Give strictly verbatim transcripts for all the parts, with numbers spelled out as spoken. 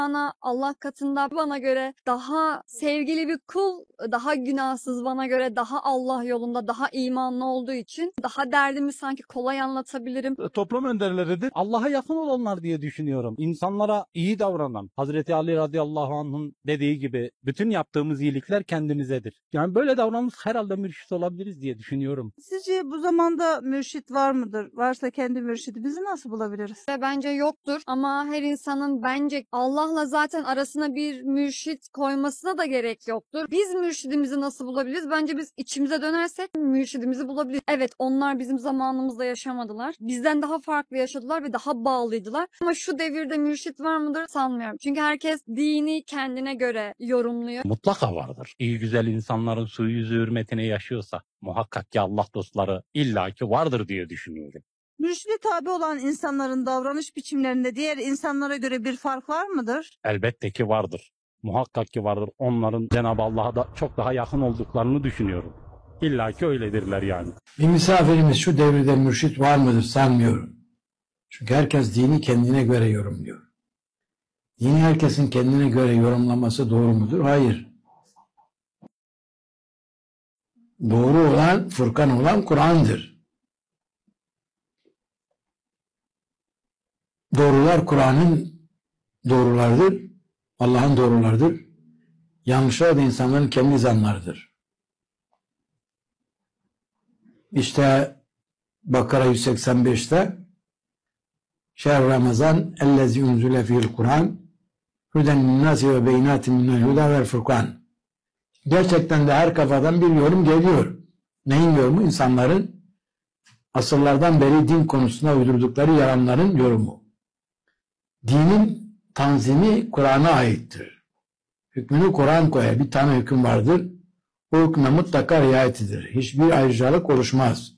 Bana Allah katında bana göre daha sevgili bir kul, daha günahsız, bana göre daha Allah yolunda, daha imanlı olduğu için daha derdimi sanki kolay anlatabilirim. Toplum önderleridir. Allah'a yakın olanlar diye düşünüyorum. İnsanlara iyi davranan, Hazreti Ali radıyallahu anh'ın dediği gibi bütün yaptığımız iyilikler kendimizedir. Yani böyle davranırız, herhalde mürşit olabiliriz diye düşünüyorum. Sizce bu zamanda mürşit var mıdır? Varsa kendi mürşidimizi nasıl bulabiliriz? Ve bence yoktur ama her insanın bence Allah'la zaten arasına bir mürşit koymasına da gerek yoktur. Biz mürşidimizi nasıl bulabiliriz? Bence biz içimize dönersek mürşidimizi bulabiliriz. Evet, onlar bizim zamanımızda yaşamadılar. Bizden daha farklı yaşadılar ve daha bağlıydılar. Ama şu devirde mürşit var mıdır sanmıyorum. Çünkü herkes dini kendine göre yorumluyor. Mutlaka vardır. İyi güzel insanların su yüzü hürmetine yaşıyorsa muhakkak ki Allah dostları illaki vardır diye düşünüyorum. Mürşide tabi olan insanların davranış biçimlerinde diğer insanlara göre bir fark var mıdır? Elbette ki vardır. Muhakkak ki vardır. Onların Cenab-ı Allah'a da çok daha yakın olduklarını düşünüyorum. İlla ki öyledirler yani. Bir misafirimiz şu devirde mürşit var mıdır sanmıyorum. Çünkü herkes dini kendine göre yorumluyor. Dini herkesin kendine göre yorumlaması doğru mudur? Hayır. Doğru olan, Furkan olan Kur'an'dır. Doğrular Kur'an'ın doğrulardır, Allah'ın doğrulardır. Yanlışlar da insanların kendi zanlarıdır. İşte Bakara yüz seksen beşte Şehr Ramazan ellezî unzile fîl Kur'an huden linnâsi ve beyinâtin minel hudâ vel furkan. Gerçekten de her kafadan bir yorum geliyor. Neyin yorumu? İnsanların asırlardan beri din konusunda uydurdukları yalanların yorumu. Dinin tanzimi Kur'an'a aittir. Hükmünü Kur'an koyar. Bir tane hüküm vardır. O hükme mutlaka riayet edilir. Hiçbir ayrıcalık oluşmaz.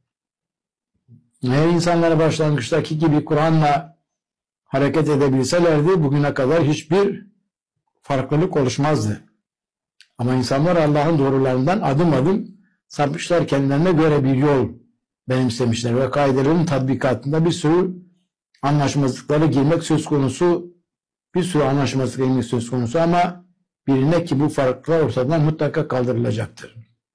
Eğer insanlar başlangıçtaki gibi Kur'an'la hareket edebilselerdi bugüne kadar hiçbir farklılık oluşmazdı. Ama insanlar Allah'ın doğrularından adım adım sapmışlar, kendilerine göre bir yol benimsemişler ve kaidelerin tatbikatında bir sürü anlaşmazlıklara girmek söz konusu, bir sürü anlaşmazlıklara girmek söz konusu ama birine ki bu farklar ortadan mutlaka kaldırılacaktır.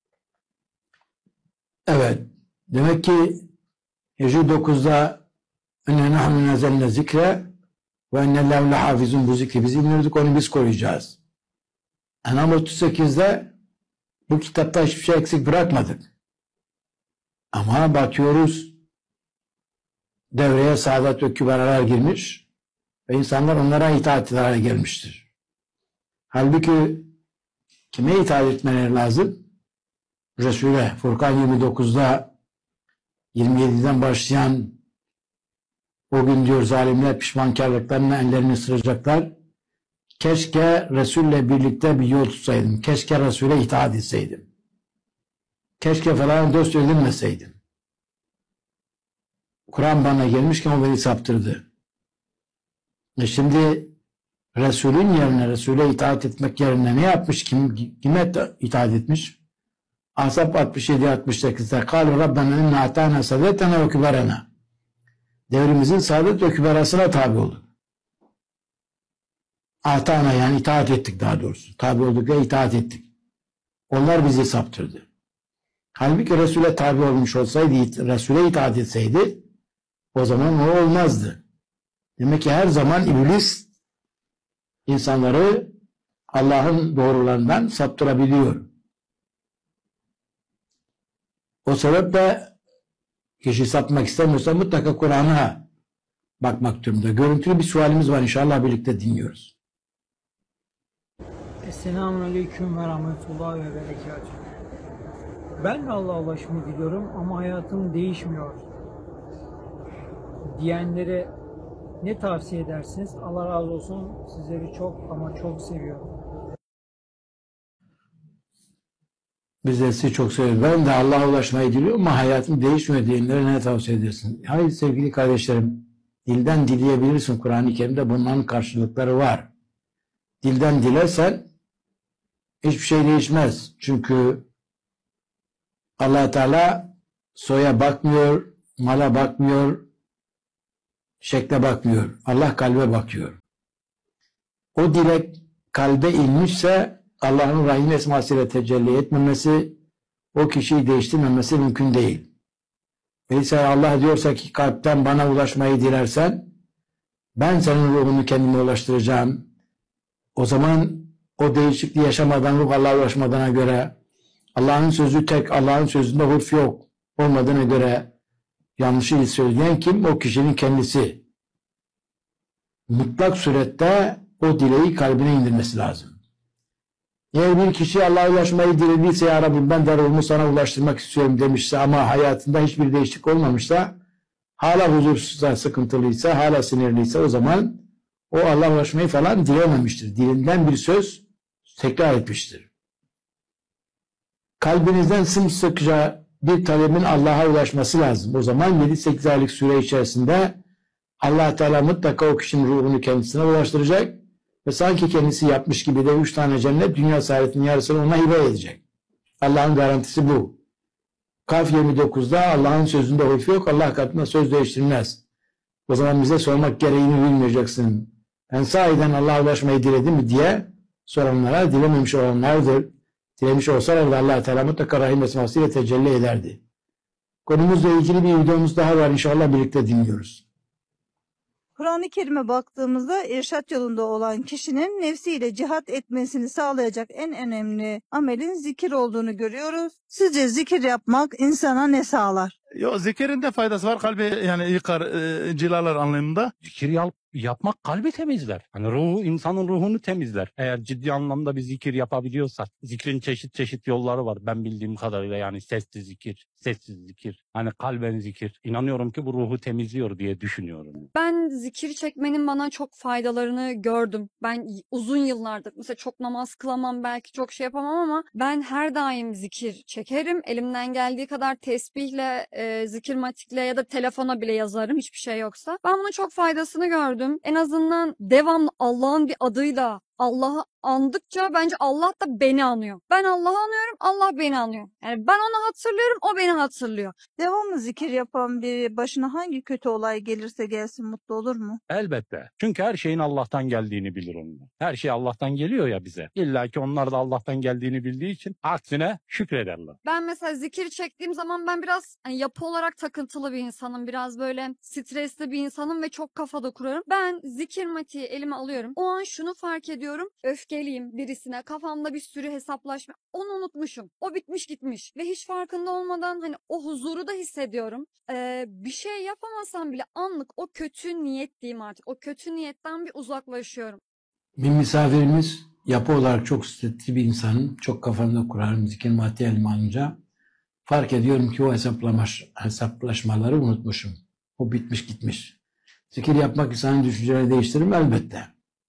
Evet, demek ki Hicr dokuzda enne nahnu nazelne zikre ve ennellâhu lehâfizun, bu zikri biz indirdik, onu biz koruyacağız. En'am otuz sekizde bu kitapta hiçbir şey eksik bırakmadık. Ama bakıyoruz devreye saadet ve küberalar girmiş ve insanlar onlara itaat eder hale gelmiştir. Halbuki kime itaat etmeleri lazım? Resul'e. Furkan yirmi dokuzda yirmi yediden başlayan o gün diyor zalimler pişmankarlıklarına ellerini ısıracaklar. Keşke Resul'le birlikte bir yol tutsaydım. Keşke Resul'e itaat etseydim. Keşke falan dost edinmeseydim. Kur'an bana gelmişken o beni saptırdı. E şimdi Resul'ün yerine, Resul'e itaat etmek yerine ne yapmış? Kim, kime itaat etmiş? Ahzab altmış yedi altmış sekizde قَالُوا رَبَّنَا اِنَّا اَتَانَا سَدَتَنَا وَكُبَرَنَا. Devrimizin saadet ve küberasına tabi olduk. Atana yani itaat ettik daha doğrusu. Tabi olduk ve itaat ettik. Onlar bizi saptırdı. Halbuki Resul'e tabi olmuş olsaydı, Resul'e itaat etseydi o zaman o olmazdı. Demek ki her zaman iblis insanları Allah'ın doğrularından saptırabiliyor. O sebeple kişi sapmak istemiyorsa mutlaka Kur'an'a bakmak durumunda. Görüntülü bir sualimiz var, inşallah birlikte dinliyoruz. Esselamun Aleyküm ve Rahmetullah ve Berekatuhu. Ben de Allah'a ulaşmayı diliyorum ama hayatım değişmiyor diyenlere ne tavsiye edersiniz? Allah razı olsun, sizleri çok ama çok seviyorum. Biz de sizi çok seviyoruz. Ben de Allah'a ulaşmayı diliyorum ama hayatım değişmiyor diyenlere ne tavsiye edersin? Hayır sevgili kardeşlerim, dilden dileyebilirsin. Kur'an-ı Kerim'de bunların karşılıkları var. Dilden dilersen hiçbir şey değişmez. Çünkü Allah Teala soya bakmıyor, mala bakmıyor, şekle bakmıyor. Allah kalbe bakıyor. o dilek kalbe inmişse Allah'ın Rahim esmasıyla tecelli etmemesi, o kişiyi değiştirmemesi mümkün değil. Mesela Allah diyorsa ki kalpten bana ulaşmayı dilersen ben senin ruhunu kendime ulaştıracağım. O zaman o değişikliği yaşamadan, ruh Allah'a ulaşmadığına göre, Allah'ın sözü tek, Allah'ın sözünde hurf yok olmadığına göre yanlışı söyleyen kim? O kişinin kendisi. Mutlak surette o dileği kalbine indirmesi lazım. Eğer bir kişi Allah'a ulaşmayı dilediyse, ya Rabbi ben de ruhumu sana ulaştırmak istiyorum demişse ama hayatında hiçbir değişiklik olmamışsa, hala huzursuzsa, sıkıntılıysa, hala sinirliyse o zaman o Allah'a ulaşmayı falan dilememiştir. Dilinden bir söz tekrar etmiştir. Kalbinizden sımsıkıca bir talebin Allah'a ulaşması lazım. O zaman yedi sekiz aylık süre içerisinde Allah Teala mutlaka o kişinin ruhunu kendisine ulaştıracak ve sanki kendisi yapmış gibi de üç tane cennet dünya saadetinin yarısını ona hibe edecek. Allah'ın garantisi bu. Kaf yirmi dokuzda Allah'ın sözünde hurf yok, Allah katında söz değiştirilmez. O zaman bize sormak gereğini bilmeyeceksin. Ben sahiden Allah'a ulaşmayı diledim mi diye soranlara dilememiş olanlardır. Dilemiş olsalar da Allah Teala mutlaka Rahim esmasıyla tecelli ederdi. Konumuzla ilgili bir videomuz daha var. İnşallah birlikte dinliyoruz. Kur'an-ı Kerim'e baktığımızda irşat yolunda olan kişinin nefsiyle cihat etmesini sağlayacak en önemli amelin zikir olduğunu görüyoruz. Sizce zikir yapmak insana ne sağlar? Yo, zikirin de faydası var. Kalbi yani yıkar, e, cilalar anlamında. Zikir yap, yapmak kalbi temizler. Hani ruhu, insanın ruhunu temizler. Eğer ciddi anlamda bir zikir yapabiliyorsak, zikrin çeşit çeşit yolları var. Ben bildiğim kadarıyla yani sesli zikir, sessiz zikir, hani kalben zikir. İnanıyorum ki bu ruhu temizliyor diye düşünüyorum. Ben zikir çekmenin bana çok faydalarını gördüm. Ben y- uzun yıllardır mesela çok namaz kılamam, belki çok şey yapamam ama ben her daim zikir çekerim. Elimden geldiği kadar tesbihle, e, zikir matikle ya da telefona bile yazarım hiçbir şey yoksa. Ben bunun çok faydasını gördüm. En azından devamlı Allah'ın bir adıyla Allah'ı andıkça bence Allah da beni anıyor. Ben Allah'ı anıyorum, Allah beni anıyor. Yani ben onu hatırlıyorum, o beni hatırlıyor. Devamlı zikir yapan biri başına hangi kötü olay gelirse gelsin mutlu olur mu? Elbette. Çünkü her şeyin Allah'tan geldiğini bilir onlar. Her şey Allah'tan geliyor ya bize. İlla ki onlar da Allah'tan geldiğini bildiği için aksine şükrederler. Ben mesela zikir çektiğim zaman ben biraz hani yapı olarak takıntılı bir insanım. Biraz böyle stresli bir insanım ve çok kafada kurarım. Ben zikir matiği elime alıyorum. O an şunu fark ediyorum. Öfkeliyim birisine. Kafamda bir sürü hesaplaşma. Onu unutmuşum. O bitmiş gitmiş. Ve hiç farkında olmadan hani o huzuru da hissediyorum. Ee, bir şey yapamasam bile anlık o kötü niyet diyeyim artık. O kötü niyetten bir uzaklaşıyorum. Bir misafirimiz yapı olarak çok stresli bir insanın, çok kafamda kurarım zikir maddi elime alınca fark ediyorum ki o hesaplamaş, hesaplaşmaları unutmuşum. O bitmiş gitmiş. Zikir yapmak insanın düşünceleri değiştirir mi? Elbette.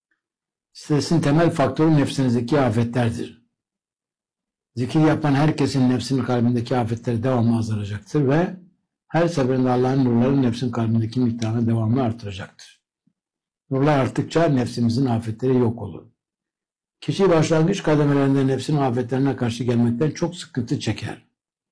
Stresin temel faktörü nefsinizdeki afetlerdir. Zikir yapan herkesin nefsinin kalbindeki afetleri devamlı azalacaktır ve her seferinde Allah'ın nurları nefsin kalbindeki miktarını devamlı artıracaktır. Nurlar arttıkça nefsimizin afetleri yok olur. Kişi başlangıç kademelerinde nefsin afetlerine karşı gelmekten çok sıkıntı çeker.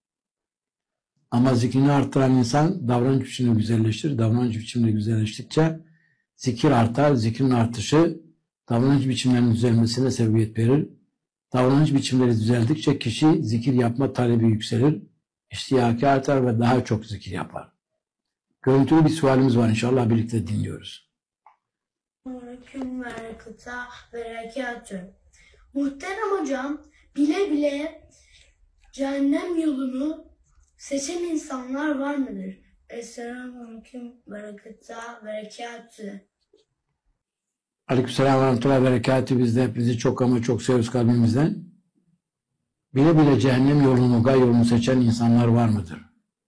Ama zikrini arttıran insan davranış biçimini güzelleştirir. Davranış biçimini güzelleştikçe zikir artar. Zikrin artışı davranış biçimlerinin düzelmesine sebebiyet verir. Davranış biçimleri düzeldikçe kişi zikir yapma talebi yükselir. İştiyakı artar ve daha çok zikir yapar. Görüntülü bir sualimiz var, inşallah birlikte dinliyoruz. Aleyküm ve rekata berekatü. Muhterem hocam, bile bile cehennem yolunu seçen insanlar var mıdır? Esselamu aleyküm ve rekata berekatü. Aleykümselam ve rahmetullahi ve berekatü. Biz de hepinizi çok ama çok seviyoruz kalbimizden. Bile bile cehennem yolunu, gay yolunu seçen insanlar var mıdır?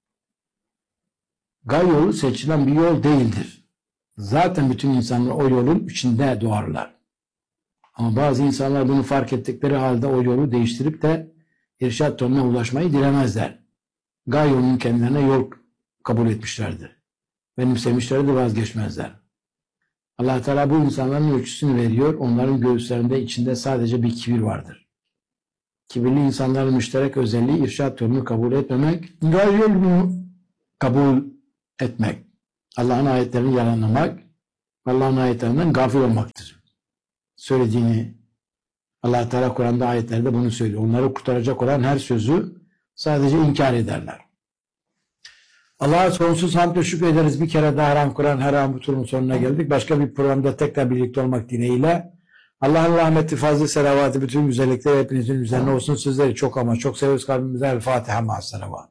Gay yolu seçilen bir yol değildir. Zaten bütün insanlar o yolun içinde doğarlar. Ama bazı insanlar bunu fark ettikleri halde o yolu değiştirip de irşat yoluna ulaşmayı dilemezler. Gay yolunun kendilerine yol kabul etmişlerdir. Benimsemişlerdir, vazgeçmezler. Allah Teala bu insanların ölçüsünü veriyor. Onların göğüslerinde, içinde sadece bir kibir vardır. Kibirli insanların müşterek özelliği irşat yolunu kabul etmemek, gay yolunu kabul etmek. Allah'ın ayetlerini yalanlamak, Allah'ın ayetlerinden gafil olmaktır. söylediğini Allah Teala Kur'an'da ayetlerde bunu söylüyor. Onları kurtaracak olan her sözü sadece inkar ederler. Allah'a sonsuz hamd ve şükrederiz. Bir kere daha Haram Kur'an her an bu turun sonuna geldik. Başka bir programda tekrar birlikte olmak dileğiyle. Allah'ın rahmeti, fazlı selavatı, bütün güzellikler hepinizin üzerine olsun. Sizleri çok ama çok seviyoruz kalbimizden. El Fatiha ma'as selavat.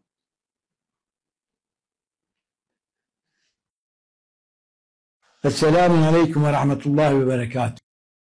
Esselamun aleyküm ve rahmetullahi ve berekatuhu.